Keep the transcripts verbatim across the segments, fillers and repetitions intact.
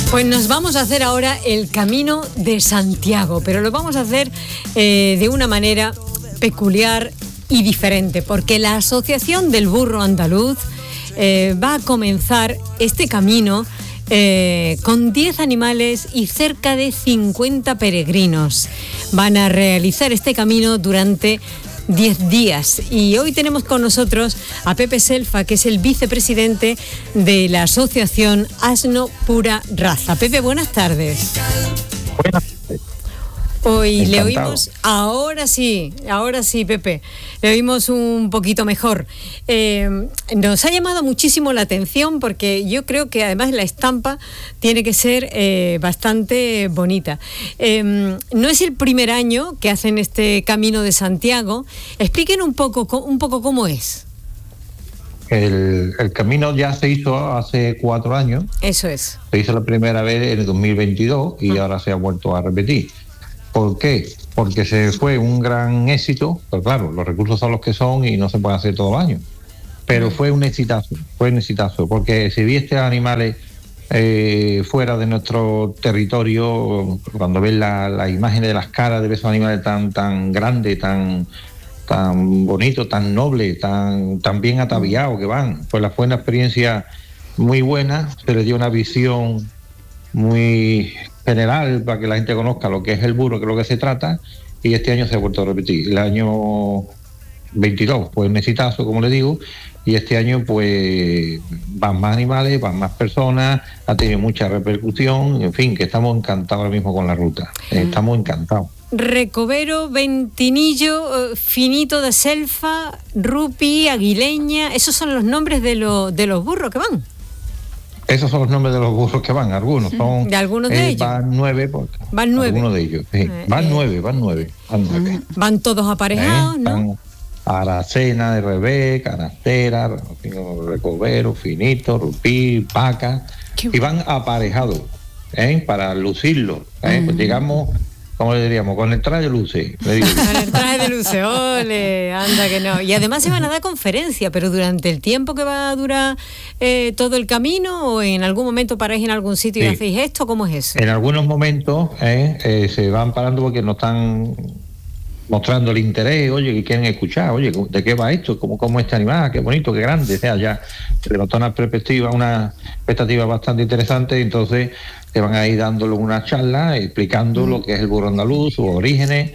Pues nos vamos a hacer ahora el Camino de Santiago, pero lo vamos a hacer eh, de una manera peculiar y diferente, porque la Asociación del Burro Andaluz eh, va a comenzar este camino eh, con diez animales y cerca de cincuenta peregrinos. Van a realizar este camino durante diez días. Y hoy tenemos con nosotros a Pepe Selfa, que es el vicepresidente de la asociación Asno Pura Raza. Pepe, buenas tardes. Buenas tardes. Hoy Encantado. le oímos, ahora sí, ahora sí, Pepe, le oímos un poquito mejor. Eh, nos ha llamado muchísimo la atención porque yo creo que además la estampa tiene que ser eh, bastante bonita. Eh, no es el primer año que hacen este Camino de Santiago. Expliquen un poco, un poco cómo es. El, el camino ya se hizo hace cuatro años. Eso es. Se hizo la primera vez en el dos mil veintidós y Ah. ahora se ha vuelto a repetir. ¿Por qué? Porque se fue un gran éxito, pero claro, los recursos son los que son y no se puede hacer todo el año. Pero fue un exitazo, fue un exitazo, porque si viste a animales eh, fuera de nuestro territorio, cuando ves las la imágenes de las caras de esos animales tan tan grandes, tan tan bonitos, tan nobles, tan, tan bien ataviados que van, pues la fue una experiencia muy buena, se les dio una visión muy general para que la gente conozca lo que es el burro, que es lo que se trata, y este año se ha vuelto a repetir. El año veintidós fue un exitazo, como le digo, y este año pues van más animales, van más personas, ha tenido mucha repercusión, en fin, que estamos encantados ahora mismo con la ruta, estamos encantados. Recovero, Ventinillo, eh, Finito de Selfa, Rupi, Aguileña, esos son los nombres de, lo, de los burros que van. Esos son los nombres de los burros que van, algunos son... ¿De algunos de eh, ellos? Van nueve, porque, Van nueve. Algunos de ellos, sí. Eh, Van eh. nueve, van nueve, van nueve. Van todos aparejados, ¿Eh? ¿no? Van Aracena de Revés, Canastera, Recovero, Finito, Rupí, Paca, Qué y van aparejados, ¿eh? Para lucirlo, ¿eh? Pues digamos, ¿cómo le diríamos? Con el traje luce, le digo yo. Con el traje de luce, ole, anda que no. Y además se van a dar conferencias, pero durante el tiempo que va a durar eh, todo el camino, o en algún momento paráis en algún sitio y Sí. hacéis esto, ¿cómo es eso? En algunos momentos ¿eh? Eh, se van parando porque nos están mostrando el interés, oye, que quieren escuchar, oye, ¿de qué va esto? ¿Cómo, cómo este animal? Qué bonito, qué grande. O sea, ya se levantó una perspectiva, una expectativa bastante interesante, entonces te van a ir dándole una charla explicando mm. lo que es el burro andaluz, sus orígenes,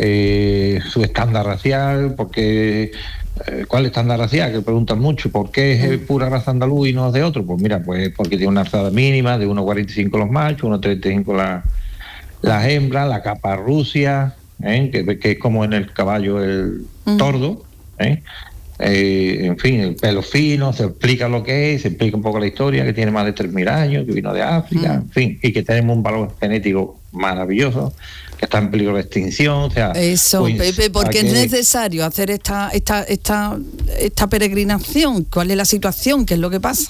eh, su estándar racial, porque eh, ¿cuál estándar racial? Que preguntan mucho, ¿por qué es pura raza andaluz y no es de otro? Pues mira, pues porque tiene una alzada mínima de uno cuarenta y cinco los machos, uno treinta y cinco la, las hembras, la capa rusia, ¿eh? que, que es como en el caballo el uh-huh. tordo, ¿eh? Eh, en fin, el pelo fino, se explica lo que es, se explica un poco la historia, que tiene más de tres mil años, que vino de África, uh-huh. en fin, y que tenemos un valor genético maravilloso, que está en peligro de extinción. O sea, eso, pues, Pepe, ¿por qué que... es necesario hacer esta, esta, esta, esta peregrinación? ¿Cuál es la situación? ¿Qué es lo que pasa?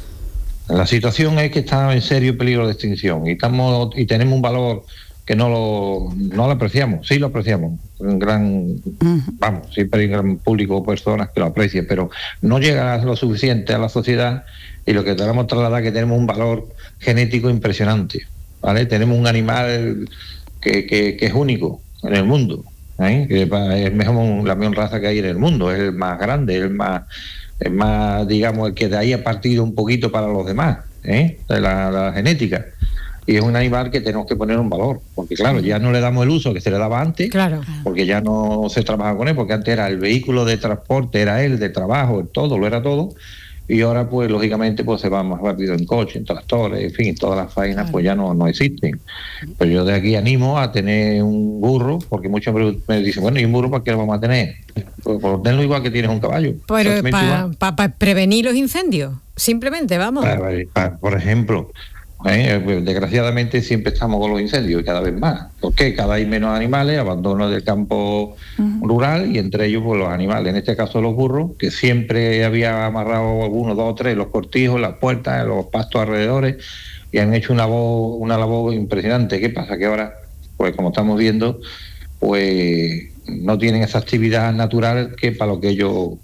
La situación es que está en serio peligro de extinción y estamos y tenemos un valor que no lo, no lo apreciamos, sí lo apreciamos, un gran, uh-huh. vamos, siempre hay un gran público de personas que lo aprecian, pero no llega lo suficiente a la sociedad, y lo que tenemos que trasladar es que tenemos un valor genético impresionante, ¿vale? Tenemos un animal que, que, que es único en el mundo, ¿eh? Que es mejor, la mejor raza que hay en el mundo, es el más grande, el más, el más, digamos, el que de ahí ha partido un poquito para los demás, ¿eh? De la, la genética. Y es un animal que tenemos que poner un valor, porque claro, ya no le damos el uso que se le daba antes, claro. porque ya no se trabaja con él, porque antes era el vehículo de transporte, era él, de trabajo, el todo, lo era todo, y ahora pues lógicamente pues se va más rápido en coche, en tractores, en fin, todas las faenas claro. pues ya no, no existen. Pero yo de aquí animo a tener un burro, porque muchos me dicen, bueno, ¿y un burro para qué lo vamos a tener? Pues por tenerlo igual que tienes un caballo. Pero para pa, pa prevenir los incendios, simplemente, vamos. Para, para, por ejemplo... ¿Eh? Desgraciadamente siempre estamos con los incendios y cada vez más. ¿Por qué? Cada vez hay menos animales, abandono del campo uh-huh. rural, y entre ellos pues los animales, en este caso los burros, que siempre había amarrado uno, dos o tres, los cortijos, las puertas, los pastos alrededores, y han hecho una labor, una labor impresionante. ¿Qué pasa? Que ahora, pues como estamos viendo, pues no tienen esa actividad natural que para lo que ellos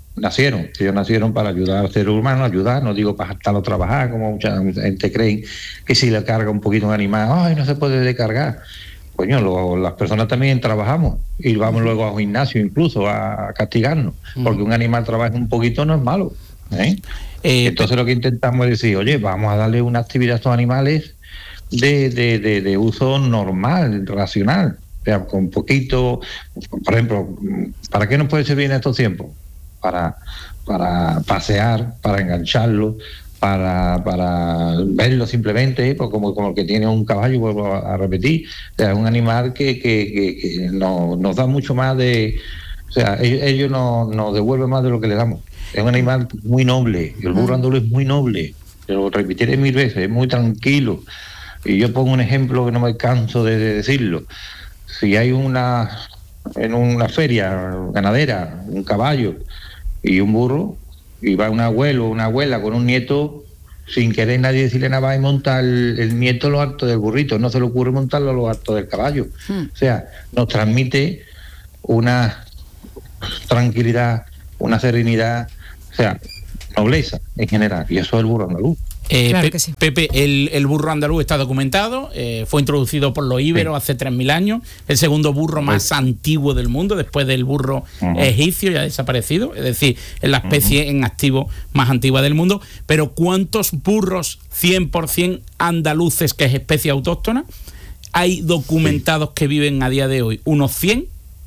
nacieron, ellos nacieron para ayudar al ser humano, ayudar, no digo para estarlo a trabajar, como mucha gente cree que si le carga un poquito un animal, ay, no se puede descargar. Coño, lo, las personas también trabajamos y vamos luego a un gimnasio incluso a, a castigarnos, mm. porque un animal trabaja un poquito no es malo, ¿eh? Eh, Entonces lo que intentamos es decir, oye, vamos a darle una actividad a estos animales de, de, de, de uso normal, racional, o sea, con poquito, por ejemplo, ¿para qué nos puede servir en estos tiempos? Para, para pasear, para engancharlo, para, para verlo simplemente, pues como, como el que tiene un caballo, vuelvo a, a repetir, o sea, es un animal que, que, que, que no, nos da mucho más de, o sea, ellos, ellos nos, nos devuelven más de lo que le damos. Es un animal muy noble, el burro andaluz es muy noble, lo repetiré mil veces, es muy tranquilo. Y yo pongo un ejemplo que no me canso de, de decirlo. Si hay una, en una feria ganadera, un caballo y un burro, y va un abuelo o una abuela con un nieto, sin querer nadie decirle nada, va y monta el, el nieto a lo alto del burrito, no se le ocurre montarlo a lo alto del caballo. Hmm. O sea, nos transmite una tranquilidad, una serenidad, o sea, nobleza en general, y eso es el burro andaluz. Eh, claro Pe- que sí. Pepe, el, el burro andaluz está documentado, eh, fue introducido por los íberos sí. hace tres mil años, el segundo burro más sí. antiguo del mundo, después del burro uh-huh. egipcio, ya desaparecido, es decir, es la especie uh-huh. en activo más antigua del mundo. Pero ¿cuántos burros cien por ciento andaluces, que es especie autóctona, hay documentados sí. que viven a día de hoy? ¿Unos cien?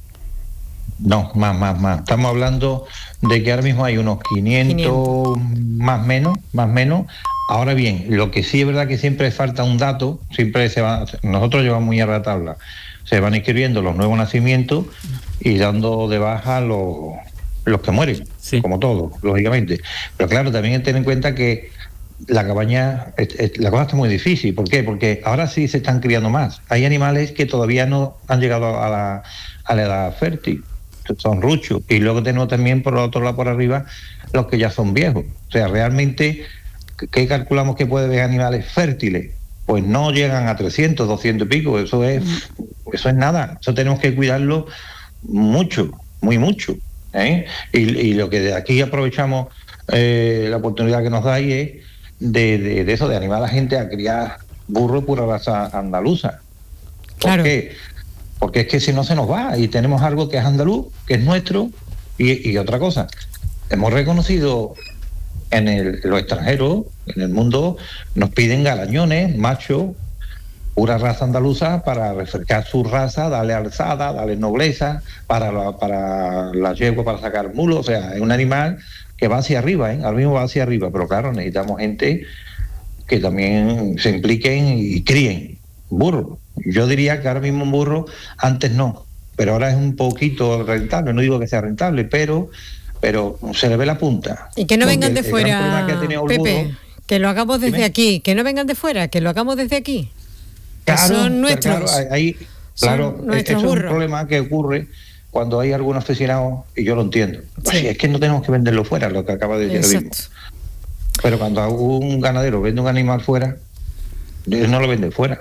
No, más, más, más. Estamos hablando de que ahora mismo hay unos quinientos, quinientos. más menos, más menos. Ahora bien, lo que sí es verdad que siempre falta un dato, siempre se va, nosotros llevamos muy a la tabla, se van escribiendo los nuevos nacimientos y dando de baja los, los que mueren, sí. como todo, lógicamente. Pero claro, también hay que tener en cuenta que la cabaña, es, es, la cosa está muy difícil. ¿Por qué? Porque ahora sí se están criando más. Hay animales que todavía no han llegado a la, a la edad fértil, son ruchos, y luego tenemos también por el otro lado por arriba los que ya son viejos. O sea, realmente, ¿qué calculamos que puede haber animales fértiles? Pues no llegan a trescientos, doscientos y pico, eso es, eso es nada, eso tenemos que cuidarlo mucho, muy mucho, ¿eh? Y, y lo que de aquí aprovechamos eh, la oportunidad que nos dais es de, de, de eso, de animar a la gente a criar burro pura raza andaluza. ¿Por claro. qué? Porque es que si no se nos va, y tenemos algo que es andaluz, que es nuestro, y, y otra cosa, hemos reconocido en, el, en los extranjeros, en el mundo, nos piden galañones, machos, pura raza andaluza, para refrescar su raza, darle alzada, darle nobleza, para la, para la yegua, para sacar mulos. O sea, es un animal que va hacia arriba, ¿eh? Ahora mismo va hacia arriba, pero claro, necesitamos gente que también se impliquen y críen burro. Yo diría que ahora mismo un burro, antes no, pero ahora es un poquito rentable, no digo que sea rentable, pero pero se le ve la punta. Y que no vengan de el, fuera, el que Pepe, burro, que lo hagamos desde ¿sí? aquí, que no vengan de fuera, que lo hagamos desde aquí. Claro, son nuestros. Claro, hay, claro son eso es un problema que ocurre cuando hay algunos aficionados, y yo lo entiendo. Sí. Así, es que no tenemos que venderlo fuera, lo que acaba de decir mismo. Pero cuando un ganadero vende un animal fuera, él no lo vende fuera.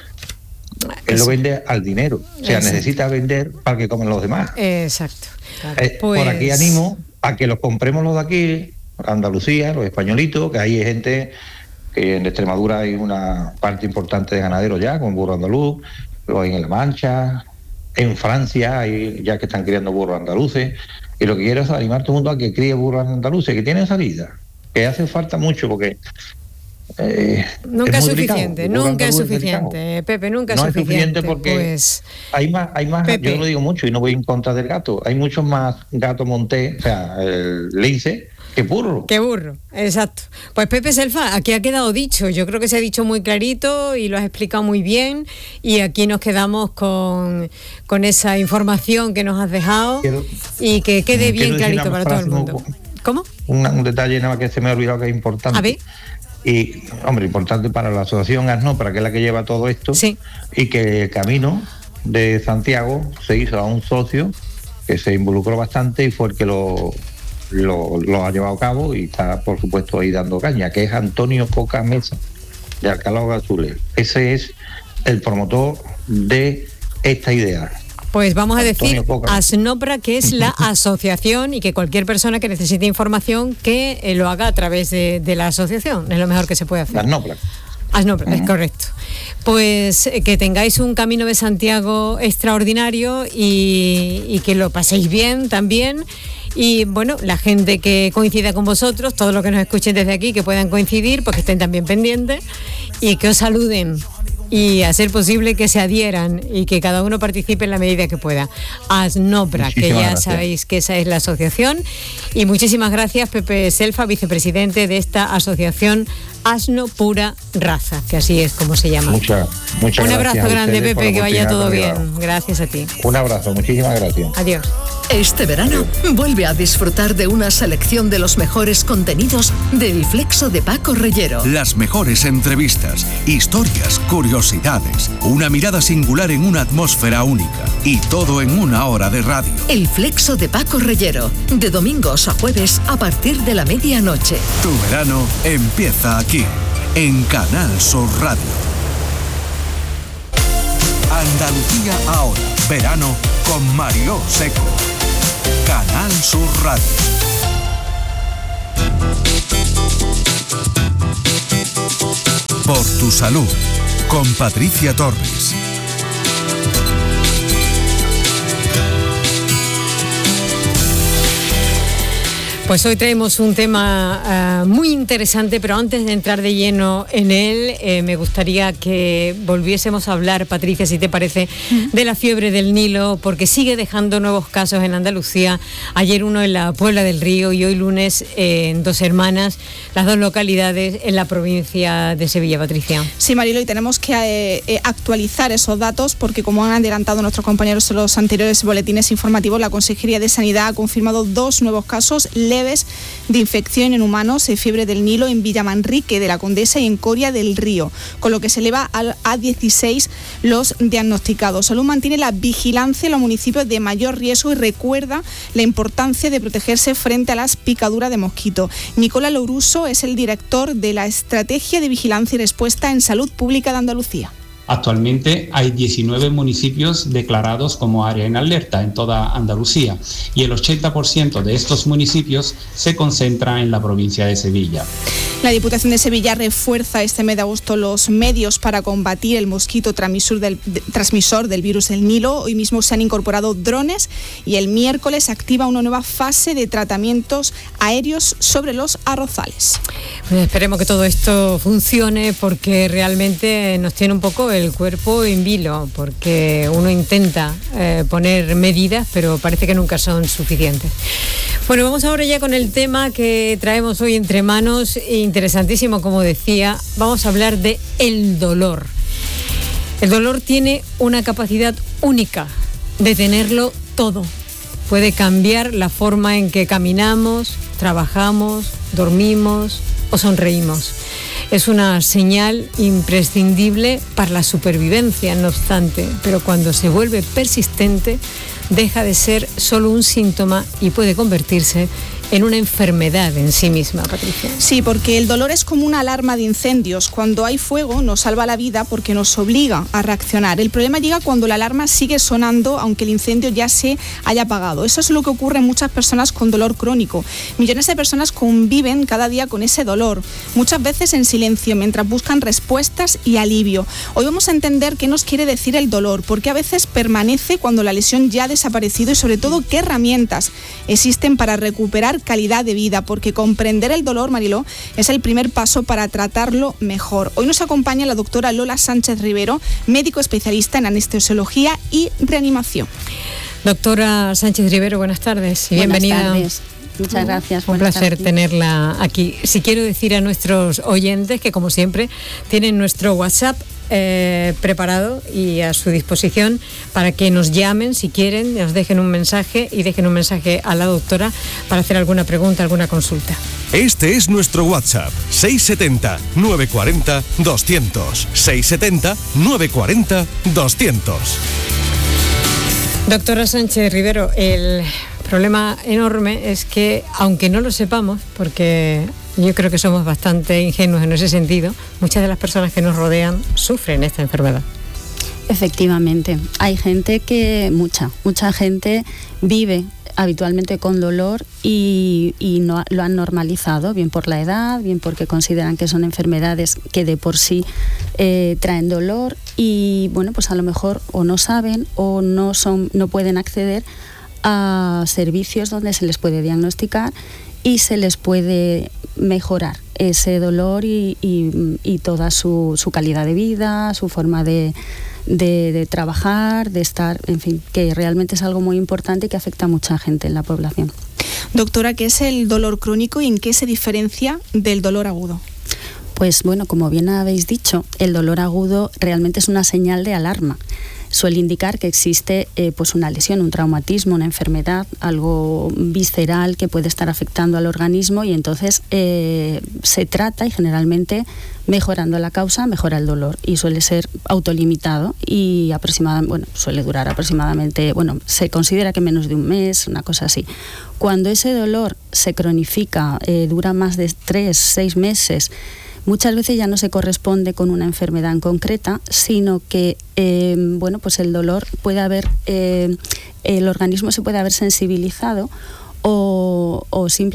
Él lo vende al dinero, o sea, exacto. necesita vender para que coman los demás. Exacto. Claro. Eh, pues... Por aquí animo a que los compremos los de aquí, Andalucía, los españolitos, que ahí hay gente, que en Extremadura hay una parte importante de ganaderos ya, con burro andaluz, luego hay en La Mancha, en Francia hay ya que están criando burros andaluces, y lo que quiero es animar a todo el mundo a que críe burros andaluces, que tienen salida, que hace falta mucho, porque Eh, nunca es, es suficiente, nunca es suficiente, es Pepe, nunca no es suficiente. No es suficiente porque pues, hay más, hay más yo lo digo mucho y no voy en contra del gato, hay muchos más gato montés, o sea, el lince, que burro. Que burro, exacto. Pues Pepe Selfa, aquí ha quedado dicho, yo creo que se ha dicho muy clarito y lo has explicado muy bien, y aquí nos quedamos con, con esa información que nos has dejado. Quiero, y que quede bien clarito para todo el mundo. Muy, ¿Cómo? Un, un detalle nada más que se me ha olvidado que es importante. A ver. Y, hombre, importante para la asociación ASNO, para que es la que lleva todo esto, sí. y que el Camino de Santiago se hizo a un socio que se involucró bastante y fue el que lo, lo, lo ha llevado a cabo y está, por supuesto, ahí dando caña, que es Antonio Coca Mesa, de Alcalá de Azules. Ese es el promotor de esta idea. Pues vamos a Antonio decir Pócaro. ASNOPRA, que es la asociación, y que cualquier persona que necesite información que eh, lo haga a través de, de la asociación. Es lo mejor que se puede hacer. Las Nopla. ASNOPRA, uh-huh. Es correcto. Pues eh, que tengáis un Camino de Santiago extraordinario y, y que lo paséis bien también. Y bueno, la gente que coincida con vosotros, todos los que nos escuchen desde aquí, que puedan coincidir, pues que estén también pendientes y que os saluden. Y a ser posible que se adhieran y que cada uno participe en la medida que pueda. ASNOPRA, que ya gracias. Sabéis que esa es la asociación. Y muchísimas gracias, Pepe Selfa, vicepresidente de esta asociación Asno Pura Raza, que así es como se llama. Muchas, muchas Un abrazo gracias grande, Pepe, que vaya todo bien. Llegado. Gracias a ti. Un abrazo, muchísimas gracias. Adiós. Este verano vuelve a disfrutar de una selección de los mejores contenidos del Flexo de Paco Reyero. Las mejores entrevistas, historias, curiosidades, una mirada singular en una atmósfera única y todo en una hora de radio. El Flexo de Paco Reyero, de domingos a jueves a partir de la medianoche. Tu verano empieza aquí, en Canal Sur Radio. Andalucía ahora, verano con Mariló Seco. Canal Sur Radio. Por tu salud, con Patricia Torres. Pues hoy traemos un tema uh, muy interesante, pero antes de entrar de lleno en él, eh, me gustaría que volviésemos a hablar, Patricia, si te parece, uh-huh. de la fiebre del Nilo, porque sigue dejando nuevos casos en Andalucía. Ayer uno en la Puebla del Río y hoy lunes eh, en Dos Hermanas, las dos localidades en la provincia de Sevilla, Patricia. Sí, Marilo, y tenemos que eh, eh, actualizar esos datos porque, como han adelantado nuestros compañeros en los anteriores boletines informativos, la Consejería de Sanidad ha confirmado dos nuevos casos leves de infección en humanos de fiebre del Nilo en Villamanrique de la Condesa y en Coria del Río, con lo que se eleva a dieciséis los diagnosticados. Salud mantiene la vigilancia en los municipios de mayor riesgo y recuerda la importancia de protegerse frente a las picaduras de mosquito. Nicola Louruso es el director de la Estrategia de Vigilancia y Respuesta en Salud Pública de Andalucía. Actualmente hay diecinueve municipios declarados como área en alerta en toda Andalucía y el ochenta por ciento de estos municipios se concentra en la provincia de Sevilla. La Diputación de Sevilla refuerza este mes de agosto los medios para combatir el mosquito transmisor del, transmisor del virus del Nilo. Hoy mismo se han incorporado drones y el miércoles se activa una nueva fase de tratamientos aéreos sobre los arrozales. Pues esperemos que todo esto funcione porque realmente nos tiene un poco el cuerpo en vilo, porque uno intenta eh, poner medidas, pero parece que nunca son suficientes. Bueno, vamos ahora ya con el tema que traemos hoy entre manos, interesantísimo, como decía. Vamos a hablar de el dolor. El dolor tiene una capacidad única de tenerlo todo. Puede cambiar la forma en que caminamos, trabajamos, dormimos o sonreímos. Es una señal imprescindible para la supervivencia, no obstante, pero cuando se vuelve persistente, deja de ser solo un síntoma y puede convertirse en una enfermedad en sí misma, Patricia. Sí, porque el dolor es como una alarma de incendios. Cuando hay fuego nos salva la vida porque nos obliga a reaccionar. El problema llega cuando la alarma sigue sonando aunque el incendio ya se haya apagado. Eso es lo que ocurre en muchas personas con dolor crónico. Millones de personas conviven cada día con ese dolor, muchas veces en silencio, mientras buscan respuestas y alivio. Hoy vamos a entender qué nos quiere decir el dolor, por qué a veces permanece cuando la lesión ya ha desaparecido y sobre todo qué herramientas existen para recuperar calidad de vida, porque comprender el dolor, Mariló, es el primer paso para tratarlo mejor. Hoy nos acompaña la doctora Lola Sánchez Rivero, médico especialista en anestesiología y reanimación. Doctora Sánchez Rivero, buenas tardes y buenas bienvenida. Tardes. Muchas gracias. Un placer tenerla aquí. Si quiero decir a nuestros oyentes que, como siempre, tienen nuestro WhatsApp eh, preparado y a su disposición para que nos llamen si quieren, nos dejen un mensaje y dejen un mensaje a la doctora para hacer alguna pregunta, alguna consulta. Este es nuestro WhatsApp, seis siete cero, nueve cuatro cero, doscientos. seis siete cero, nueve cuatro cero, doscientos. Doctora Sánchez Rivero, el problema enorme es que, aunque no lo sepamos, porque yo creo que somos bastante ingenuos en ese sentido, muchas de las personas que nos rodean sufren esta enfermedad. Efectivamente, hay gente que, mucha, mucha gente vive habitualmente con dolor y, y no, lo han normalizado, bien por la edad, bien porque consideran que son enfermedades que de por sí eh, traen dolor y bueno, pues a lo mejor o no saben o no son, no pueden acceder a servicios donde se les puede diagnosticar y se les puede mejorar ese dolor y, y, y toda su, su calidad de vida, su forma de, de, de trabajar, de estar, en fin, que realmente es algo muy importante y que afecta a mucha gente en la población. Doctora, ¿qué es el dolor crónico y en qué se diferencia del dolor agudo? Pues bueno, como bien habéis dicho, el dolor agudo realmente es una señal de alarma. Suele indicar que existe eh, pues una lesión, un traumatismo, una enfermedad, algo visceral que puede estar afectando al organismo y entonces eh, se trata y generalmente mejorando la causa mejora el dolor y suele ser autolimitado y aproximadamente, bueno, suele durar aproximadamente, bueno, se considera que menos de un mes, una cosa así. Cuando ese dolor se cronifica, eh, dura más de tres, seis meses, muchas veces ya no se corresponde con una enfermedad en concreta, sino que eh, bueno, pues el dolor puede haber, eh, el organismo se puede haber sensibilizado o, o simplemente